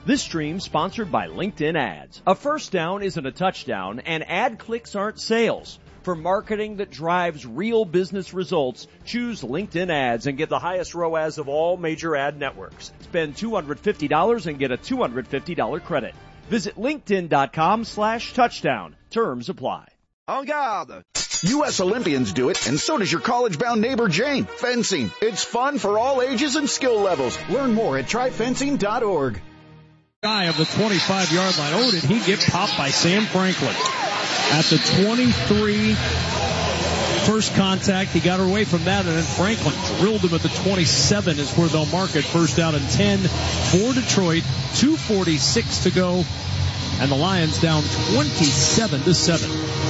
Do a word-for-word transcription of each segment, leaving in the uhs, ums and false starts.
This stream sponsored by LinkedIn Ads. A first down isn't a touchdown, and ad clicks aren't sales. For marketing that drives real business results, choose LinkedIn Ads and get the highest R O A S of all major ad networks. Spend two hundred fifty dollars and get a two hundred fifty dollars credit. Visit linkedin.com slash touchdown. Terms apply. En garde! U S Olympians do it, and so does your college-bound neighbor Jane. Fencing. It's fun for all ages and skill levels. Learn more at try fencing dot org. Guy of the twenty-five-yard line. Oh, did he get popped by Sam Franklin? At the twenty-three, first contact, he got away from that, and then Franklin drilled him at the twenty-seven is where they'll mark it. First down and ten for Detroit. two forty-six to go, and the Lions down twenty-seven to seven.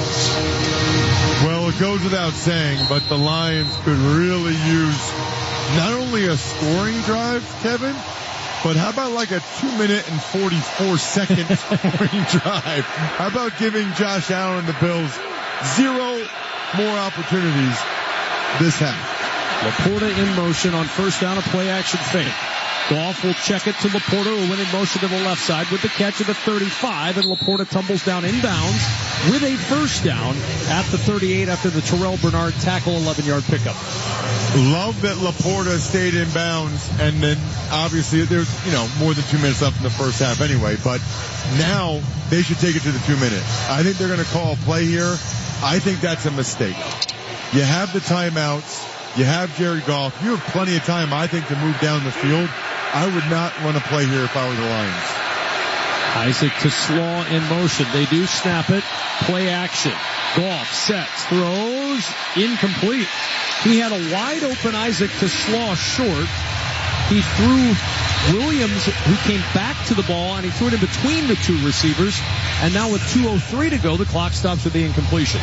Well, it goes without saying, but the Lions could really use not only a scoring drive, Kevin, but how about like a two minute and forty-four second scoring drive? How about giving Josh Allen and the Bills zero more opportunities this half? Laporta in motion on first down, a play action fake. Goff will check it to Laporta, who went in motion to the left side with the catch at the thirty-five, and Laporta tumbles down inbounds with a first down at the thirty-eight after the Terrell Bernard tackle, eleven-yard pickup. Love that Laporta stayed in bounds, and then obviously there's, you know, more than two minutes left in the first half anyway, but now they should take it to the two minute. I think they're going to call a play here. I think that's a mistake. You have the timeouts. You have Jared Goff. You have plenty of time, I think, to move down the field. I would not run a play here if I were the Lions. Isaac to Slaw in motion. They do snap it. Play action. Goff sets, throws, incomplete. He had a wide open Isaac to Slaw short. He threw Williams, who came back to the ball, and he threw it in between the two receivers. And now with two oh three to go, the clock stops with the incompletion.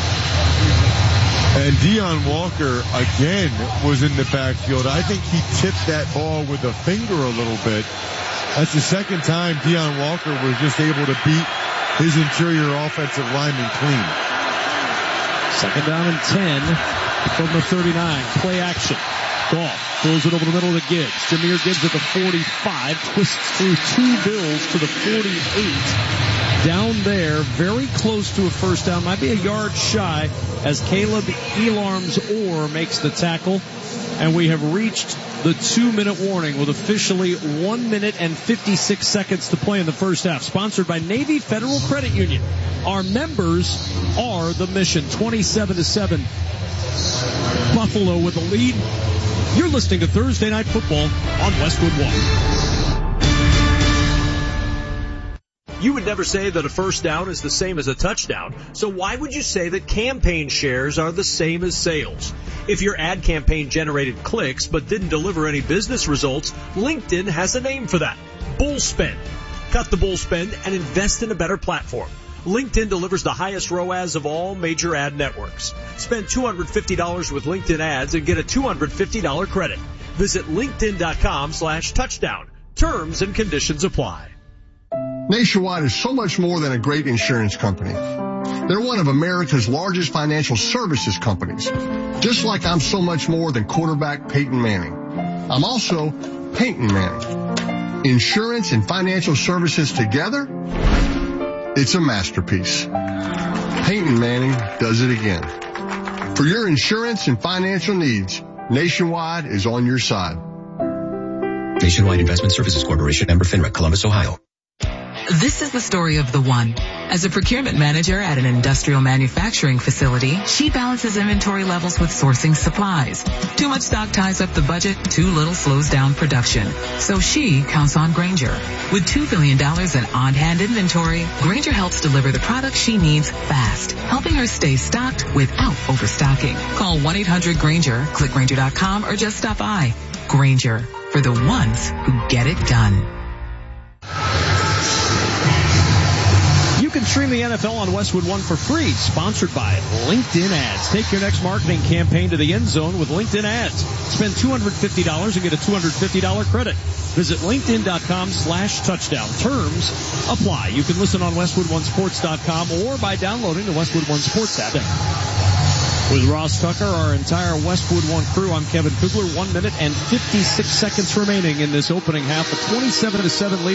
And Deion Walker, again, was in the backfield. I think he tipped that ball with a finger a little bit. That's the second time Deion Walker was just able to beat his interior offensive lineman clean. Second down and ten from the thirty-nine. Play action. Goff throws it over the middle to Gibbs. Jahmyr Gibbs at the forty-five. Twists through two Bills to the forty-eight. Down there, very close to a first down. Might be a yard shy as Caleb Elarms-Orr makes the tackle. And we have reached the two-minute warning with officially one minute and fifty-six seconds to play in the first half. Sponsored by Navy Federal Credit Union. Our members are the mission. twenty-seven to seven. Buffalo with the lead. You're listening to Thursday Night Football on Westwood One. You would never say that a first down is the same as a touchdown, so why would you say that campaign shares are the same as sales? If your ad campaign generated clicks but didn't deliver any business results, LinkedIn has a name for that. Bull spend. Cut the bull spend and invest in a better platform. LinkedIn delivers the highest R O A S of all major ad networks. Spend two hundred fifty dollars with LinkedIn Ads and get a two hundred fifty dollars credit. Visit linkedin.com slash touchdown. Terms and conditions apply. Nationwide is so much more than a great insurance company. They're one of America's largest financial services companies. Just like I'm so much more than quarterback Peyton Manning. I'm also Peyton Manning. Insurance and financial services together, it's a masterpiece. Peyton Manning does it again. For your insurance and financial needs, Nationwide is on your side. Nationwide Investment Services Corporation, member FINRA, Columbus, Ohio. This is the story of the one. As a procurement manager at an industrial manufacturing facility, she balances inventory levels with sourcing supplies. Too much stock ties up the budget, too little slows down production. So she counts on Grainger. With two billion dollars in on-hand inventory, Grainger helps deliver the products she needs fast, helping her stay stocked without overstocking. Call one eight hundred Grainger, click Grainger dot com, or just stop by. Grainger, for the ones who get it done. You can stream the N F L on Westwood One for free. Sponsored by LinkedIn Ads. Take your next marketing campaign to the end zone with LinkedIn Ads. Spend two hundred fifty dollars and get a two hundred fifty dollars credit. Visit linkedin.com slash touchdown. Terms apply. You can listen on westwood one sports dot com or by downloading the Westwood One Sports app. With Ross Tucker, our entire Westwood One crew, I'm Kevin Kugler. One minute and fifty-six seconds remaining in this opening half. A twenty-seven to seven lead.